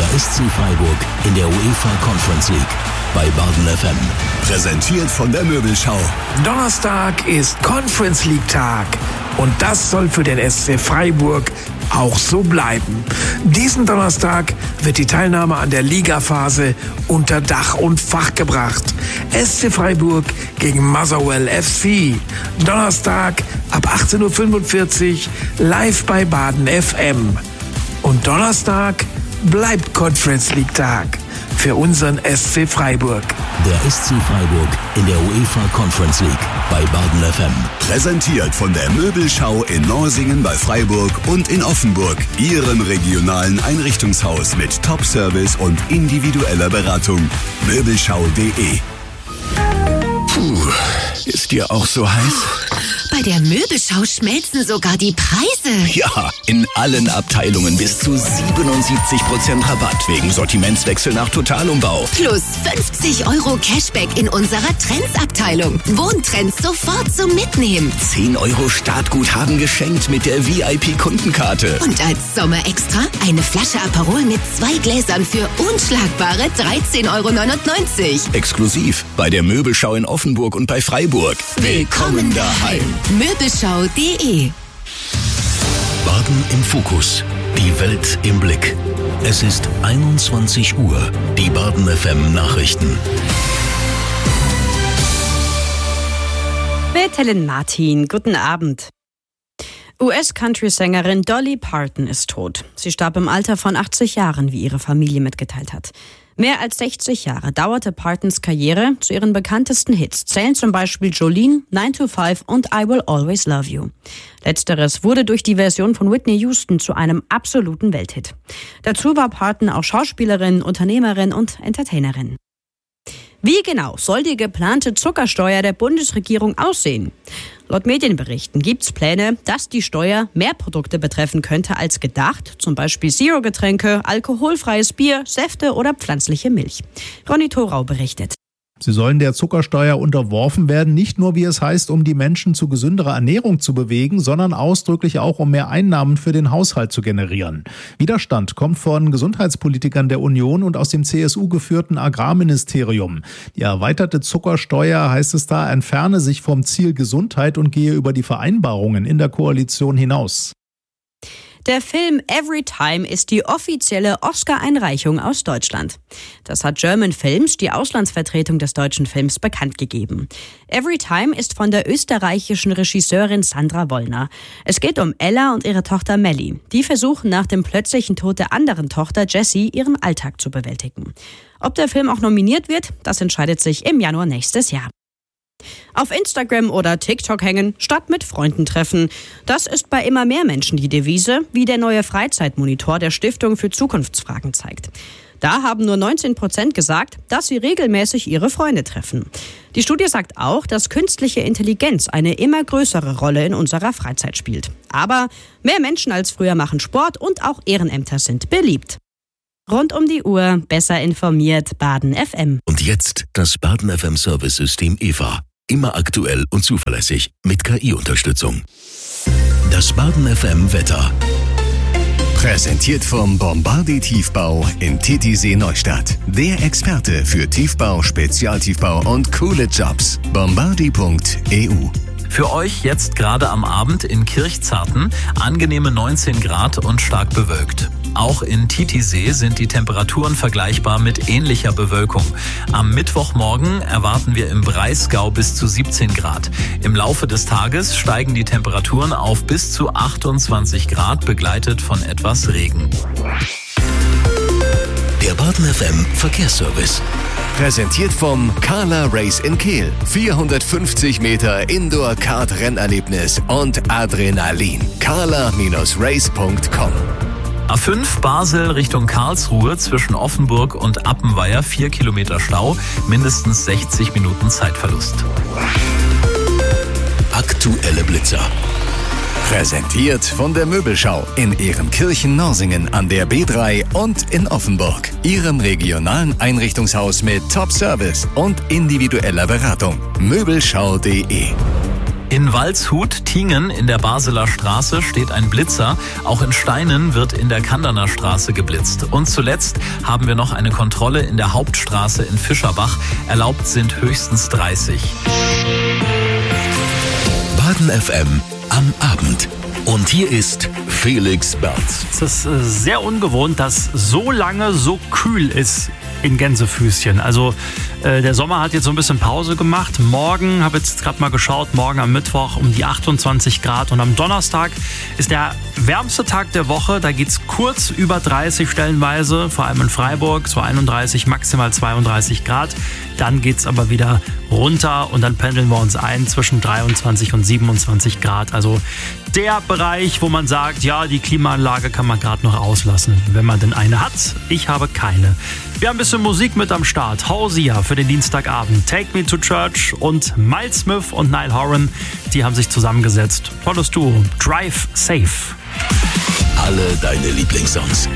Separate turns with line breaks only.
Der SC Freiburg in der UEFA Conference League bei Baden FM. Präsentiert von der Möbelschau.
Donnerstag ist Conference League Tag und das soll für den SC Freiburg auch so bleiben. Diesen Donnerstag wird die Teilnahme an der Ligaphase unter Dach und Fach gebracht. SC Freiburg gegen Motherwell FC. Donnerstag ab 18.45 Uhr live bei Baden FM. Und Donnerstag bleibt Conference League Tag für unseren SC Freiburg.
Der SC Freiburg in der UEFA Conference League bei Baden FM. Präsentiert von der Möbelschau in Norsingen bei Freiburg und in Offenburg. Ihrem regionalen Einrichtungshaus mit Top-Service und individueller Beratung. Möbelschau.de.
Puh, ist dir auch so heiß?
Bei der Möbelschau schmelzen sogar die Preise.
Ja, in allen Abteilungen bis zu 77% Rabatt wegen Sortimentswechsel nach Totalumbau.
Plus 50 € Cashback in unserer Trends-Abteilung. Wohntrends sofort zum Mitnehmen.
10 € Startguthaben geschenkt mit der VIP-Kundenkarte.
Und als Sommerextra eine Flasche Aperol mit 2 Gläsern für unschlagbare 13,99 €.
Exklusiv bei der Möbelschau in Offenburg und bei Freiburg.
Willkommen daheim. Möbelschau.de.
Baden im Fokus. Die Welt im Blick. Es ist 21 Uhr. Die Baden FM Nachrichten.
Mit Helen Martin. Guten Abend. US-Country-Sängerin Dolly Parton ist tot. Sie starb im Alter von 80 Jahren, wie ihre Familie mitgeteilt hat. Mehr als 60 Jahre dauerte Partons Karriere. Zu ihren bekanntesten Hits zählen zum Beispiel Jolene, 9 to 5 und I Will Always Love You. Letzteres wurde durch die Version von Whitney Houston zu einem absoluten Welthit. Dazu war Parton auch Schauspielerin, Unternehmerin und Entertainerin. Wie genau soll die geplante Zuckersteuer der Bundesregierung aussehen? Laut Medienberichten gibt es Pläne, dass die Steuer mehr Produkte betreffen könnte als gedacht, zum Beispiel Zero-Getränke, alkoholfreies Bier, Säfte oder pflanzliche Milch. Ronny Thorau berichtet.
Sie sollen der Zuckersteuer unterworfen werden, nicht nur, wie es heißt, um die Menschen zu gesünderer Ernährung zu bewegen, sondern ausdrücklich auch, um mehr Einnahmen für den Haushalt zu generieren. Widerstand kommt von Gesundheitspolitikern der Union und aus dem CSU-geführten Agrarministerium. Die erweiterte Zuckersteuer, heißt es da, entferne sich vom Ziel Gesundheit und gehe über die Vereinbarungen in der Koalition hinaus.
Der Film Every Time ist die offizielle Oscar-Einreichung aus Deutschland. Das hat German Films, die Auslandsvertretung des deutschen Films, bekannt gegeben. Every Time ist von der österreichischen Regisseurin Sandra Wollner. Es geht um Ella und ihre Tochter Melly. Die versuchen nach dem plötzlichen Tod der anderen Tochter Jessie ihren Alltag zu bewältigen. Ob der Film auch nominiert wird, das entscheidet sich im Januar nächstes Jahr. Auf Instagram oder TikTok hängen, statt mit Freunden treffen. Das ist bei immer mehr Menschen die Devise, wie der neue Freizeitmonitor der Stiftung für Zukunftsfragen zeigt. Da haben nur 19% gesagt, dass sie regelmäßig ihre Freunde treffen. Die Studie sagt auch, dass künstliche Intelligenz eine immer größere Rolle in unserer Freizeit spielt. Aber mehr Menschen als früher machen Sport und auch Ehrenämter sind beliebt. Rund um die Uhr, besser informiert, Baden FM.
Und jetzt das Baden FM Service-System EVA. Immer aktuell und zuverlässig mit KI-Unterstützung. Das Baden FM Wetter.
Präsentiert vom Bombardier Tiefbau in Titisee Neustadt. Der Experte für Tiefbau, Spezialtiefbau und coole Jobs. Bombardier.eu.
Für euch jetzt gerade am Abend in Kirchzarten angenehme 19 Grad und stark bewölkt. Auch in Titisee sind die Temperaturen vergleichbar mit ähnlicher Bewölkung. Am Mittwochmorgen erwarten wir im Breisgau bis zu 17 Grad. Im Laufe des Tages steigen die Temperaturen auf bis zu 28 Grad, begleitet von etwas Regen.
Der Baden FM Verkehrsservice.
Präsentiert vom Carla Race in Kehl. 450 Meter Indoor-Kart-Rennerlebnis und Adrenalin. carla-race.com.
A5 Basel Richtung Karlsruhe zwischen Offenburg und Appenweier 4 Kilometer Stau, mindestens 60 Minuten Zeitverlust.
Aktuelle Blitzer.
Präsentiert von der Möbelschau in Ehrenkirchen-Norsingen an der B3 und in Offenburg. Ihrem regionalen Einrichtungshaus mit Top-Service und individueller Beratung. Möbelschau.de.
In Waldshut, Tingen in der Basler Straße steht ein Blitzer. Auch in Steinen wird in der Kanderner Straße geblitzt. Und zuletzt haben wir noch eine Kontrolle in der Hauptstraße in Fischerbach. Erlaubt sind höchstens 30.
Baden FM am Abend. Und hier ist Felix Berz.
Es ist sehr ungewohnt, dass so lange so kühl ist in Gänsefüßchen. Also der Sommer hat jetzt so ein bisschen Pause gemacht. Morgen, habe jetzt gerade mal geschaut, morgen am Mittwoch um die 28 Grad. Und am Donnerstag ist der wärmste Tag der Woche. Da geht es kurz über 30 stellenweise, vor allem in Freiburg, so 31, maximal 32 Grad. Dann geht es aber wieder runter und dann pendeln wir uns ein zwischen 23 und 27 Grad. Also der Bereich, wo man sagt, ja, die Klimaanlage kann man gerade noch auslassen, wenn man denn eine hat. Ich habe keine. Wir haben ein bisschen Musik mit am Start. Hausia für den Dienstagabend. Take Me to Church und Miles Smith und Niall Horan, die haben sich zusammengesetzt. Tolles Duo. Drive Safe.
Alle deine Lieblingssongs.